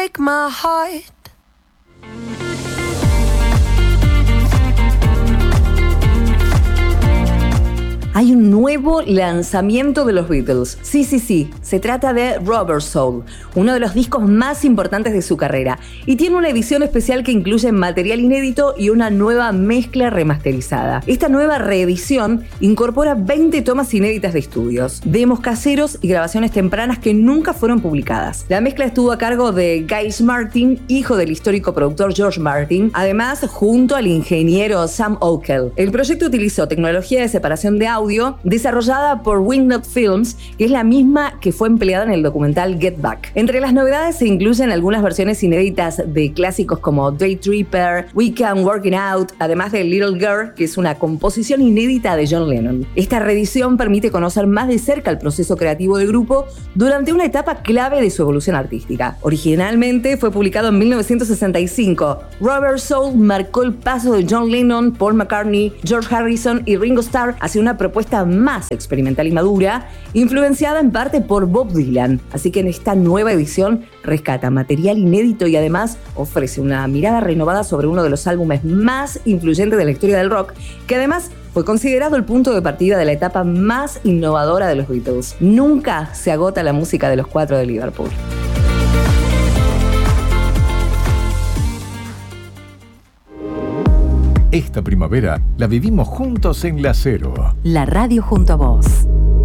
break my heart. Hay un nuevo lanzamiento de los Beatles. Sí. Se trata de Rubber Soul, uno de los discos más importantes de su carrera. Y tiene una edición especial que incluye material inédito y una nueva mezcla remasterizada. Esta nueva reedición incorpora 20 tomas inéditas de estudios, demos caseros y grabaciones tempranas que nunca fueron publicadas. La mezcla estuvo a cargo de Giles Martin, hijo del histórico productor George Martin, además junto al ingeniero Sam Ockel. El proyecto utilizó tecnología de separación de audio desarrollada por Wingnut Films, que es la misma que fue empleada en el documental Get Back. Entre las novedades se incluyen algunas versiones inéditas de clásicos como Day Tripper, We Can Working Out, además de Little Girl, que es una composición inédita de John Lennon. Esta reedición permite conocer más de cerca el proceso creativo del grupo durante una etapa clave de su evolución artística. Originalmente fue publicado en 1965. Rubber Soul marcó el paso de John Lennon, Paul McCartney, George Harrison y Ringo Starr hacia una propuesta más experimental y madura, influenciada en parte por Bob Dylan. Así que en esta nueva edición rescata material inédito y además ofrece una mirada renovada sobre uno de los álbumes más influyentes de la historia del rock, que además fue considerado el punto de partida de la etapa más innovadora de los Beatles. Nunca se agota la música de los cuatro de Liverpool. Esta primavera la vivimos juntos en La Cero. La radio junto a vos.